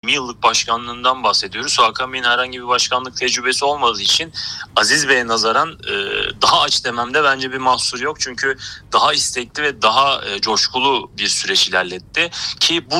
20 yıllık başkanlığından bahsediyoruz. Hakan Bey'in herhangi bir başkanlık tecrübesi olmadığı için Aziz Bey'e nazaran daha aç dememde bence bir mahsur yok. Çünkü daha istekli ve daha coşkulu bir süreç ilerletti ki bu